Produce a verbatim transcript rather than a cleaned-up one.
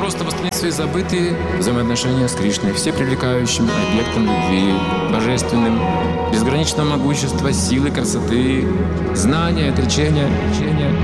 просто восстановить свои забытые взаимоотношения с Кришной, всепривлекающим объектом любви, божественным, безграничного могущества, силы, красоты, знания, отречения, отречения.